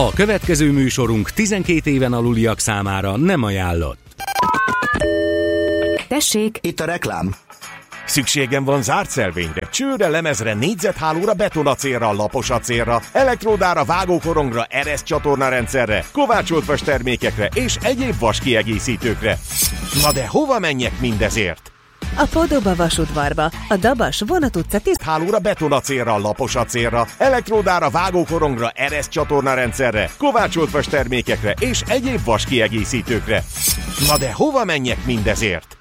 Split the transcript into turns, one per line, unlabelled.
A következő műsorunk 12 éven aluliak számára nem ajánlott.
Tessék!
Itt a reklám.
Szükségem van zárt szelvényre, csőre, lemezre, négyzethálóra, betonacélra, laposacélra, elektródára, vágókorongra, eresztcsatornarendszerre, kovácsolt vastermékekre és egyéb vaskiegészítőkre. Na de hova menjek mindezért?
A Podoba vasudvarba, a Dabas Vonat utca 10
Hálóra, betonacélra, laposacélra, elektródára, vágókorongra, eresztcsatornarendszerre, kovácsolt vastermékekre és egyéb vaskiegészítőkre. Na de hova menjek mindezért?